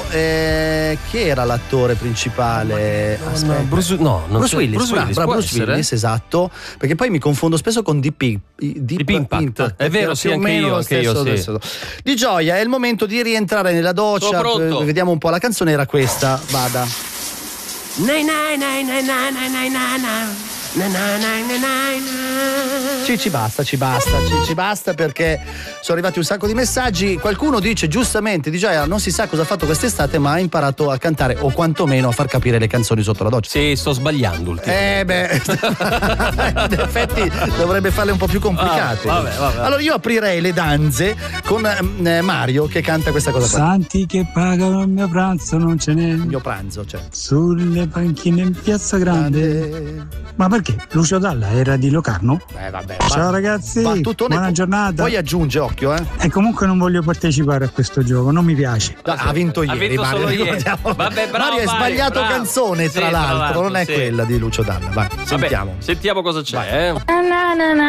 chi era l'attore principale? Aspetta. Bruce Willis, esatto, perché poi mi confondo spesso con Deep Impact. È vero, sì, anche io. Di Gioia, è il momento di rientrare nella doccia. Vediamo un po', la canzone era questa, vada. Ci basta perché sono arrivati un sacco di messaggi. Qualcuno dice giustamente, non si sa cosa ha fatto quest'estate, ma ha imparato a cantare o quantomeno a far capire le canzoni sotto la doccia. Sì, sto sbagliando ultimamente. In effetti dovrebbe farle un po' più complicate. Vabbè. Allora io aprirei le danze con Mario che canta questa cosa qua. Santi che pagano il mio pranzo non ce n'è. Il mio pranzo, cioè. Sulle panchine in Piazza Grande. Ma perché? Lucio Dalla era di Locarno? Vabbè. Ciao ragazzi, buona giornata. Poi aggiunge, occhio, E comunque non voglio partecipare a questo gioco, non mi piace. Ha vinto ieri, Mario. Solo ieri. Vabbè, bravo, Mario, hai sbagliato canzone, tra l'altro, non è quella di Lucio Dalla. Vai, sentiamo. Sentiamo cosa c'è.